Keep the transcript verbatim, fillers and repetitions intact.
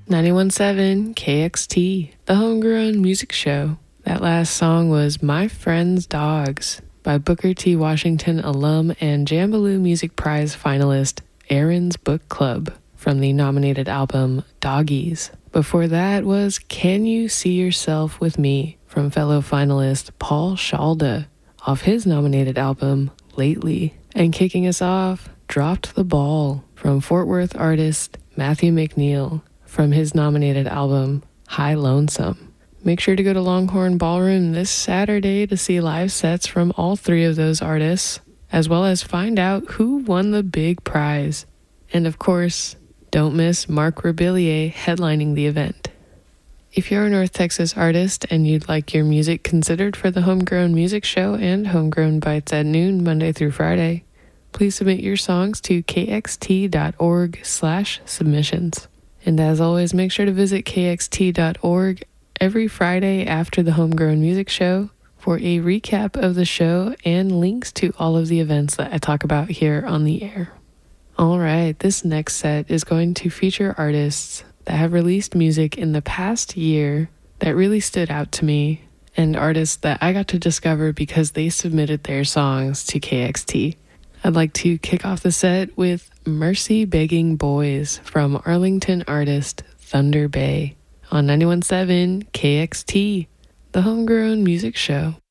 ninety-one point seven K X T, the Homegrown Music Show. That last song was My Friend's Dogs by Booker T. Washington alum and Jambaloo Music Prize finalist Aaron's Book Club from the nominated album Doggies. Before that was Can You See Yourself With Me from fellow finalist Paul Shalda off his nominated album Lately. And kicking us off, Dropped the Ball from Fort Worth artist Matthew McNeil from his nominated album High Lonesome. Make sure to go to Longhorn Ballroom this Saturday to see live sets from all three of those artists, as well as find out who won the big prize. And of course, don't miss Mark Rebillier headlining the event. If you're a North Texas artist and you'd like your music considered for the Homegrown Music Show and Homegrown Bites at noon, Monday through Friday, please submit your songs to kxt.org slash submissions. And as always, make sure to visit kxt dot org every Friday after the Homegrown Music Show for a recap of the show and links to all of the events that I talk about here on the air. All right, this next set is going to feature artists that have released music in the past year that really stood out to me, and artists that I got to discover because they submitted their songs to K X T. I'd like to kick off the set with Mercy Begging Boys from Arlington artist Thunder Bay on ninety-one point seven K X T, the Homegrown Music Show.